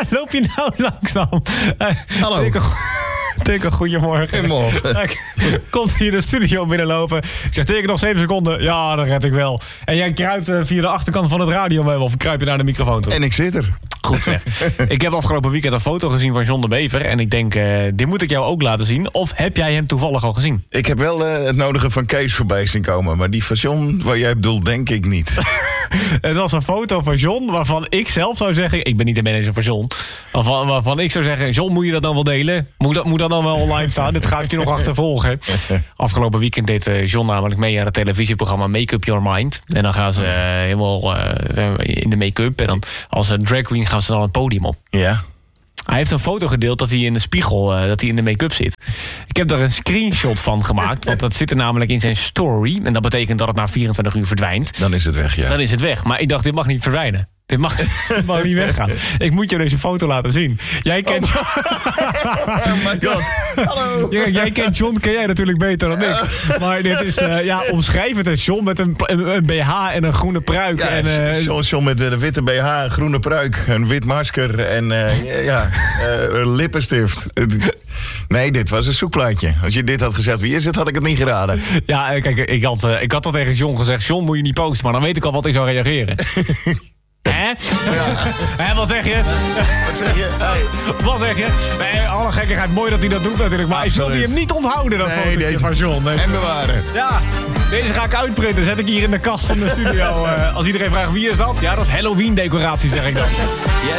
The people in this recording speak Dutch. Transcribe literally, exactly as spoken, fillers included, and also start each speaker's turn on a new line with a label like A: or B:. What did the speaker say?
A: loop je nou langzaam? Uh,
B: Hallo.
A: Dikke, dikke goedemorgen.
B: Goedemorgen.
A: Komt hier de studio binnenlopen. Ik zeg, teken nog zeven seconden. Ja, dat red ik wel. En jij kruipt uh, via de achterkant van het radiomeubel. Of kruip je naar de microfoon toe?
B: En ik zit er.
A: Goed zeg. Ik heb afgelopen weekend een foto gezien van John de Bever. En ik denk, uh, dit moet ik jou ook laten zien. Of heb jij hem toevallig al gezien?
B: Ik heb wel uh, het nodige van Kees voorbij zien komen. Maar die van John, waar jij bedoelt, denk ik niet.
A: Het was een foto van John waarvan ik zelf zou zeggen... Ik ben niet de manager van John. Waarvan, waarvan ik zou zeggen... John, moet je dat dan wel delen? Moet dat, moet dat dan wel online staan? Dit ga ik je nog achtervolgen. Afgelopen weekend deed uh, John namelijk mee aan het televisieprogramma Make Up Your Mind. En dan gaan ze uh, helemaal uh, in de make-up. En dan als uh, drag queen gaan ze dan het podium op.
B: Ja.
A: Hij heeft een foto gedeeld dat hij in de spiegel, uh, dat hij in de make-up zit. Ik heb daar een screenshot van gemaakt, want dat zit er namelijk in zijn story. En dat betekent dat het na vierentwintig uur verdwijnt.
B: Dan is het weg, ja.
A: Dan is het weg. Maar ik dacht, dit mag niet verdwijnen. Dit mag, dit mag niet weggaan. Ik moet je deze foto laten zien. Jij kent...
B: Oh my god. Hallo.
A: Jij, jij kent John, ken jij natuurlijk beter dan ik. Maar dit is, uh, ja, omschrijf het eens. John met een, een, een B H en een groene pruik.
B: Ja,
A: en, uh,
B: John, John met de witte B H, een groene pruik, een wit masker en uh, ja, uh, een lippenstift. Nee, dit was een zoekplaatje. Als je dit had gezegd, wie is het, had ik het niet geraden.
A: Ja, kijk, ik had, uh, ik had dat tegen John gezegd. John, moet je niet posten, maar dan weet ik al wat hij zou reageren. Hè? Ja. Hè, wat zeg je?
B: Wat zeg je? Hey.
A: Wat zeg je? Nee, alle gekkigheid, mooi dat hij dat doet natuurlijk. Maar ik wil die hem niet onthouden, dat
B: nee,
A: fotootje
B: deze...
A: van John. Deze...
B: En bewaren.
A: Ja, deze ga ik uitprinten. Zet ik hier in de kast van de studio. Uh, als iedereen vraagt wie is dat? Ja, dat is Halloween decoratie, zeg ik dan.
B: Jij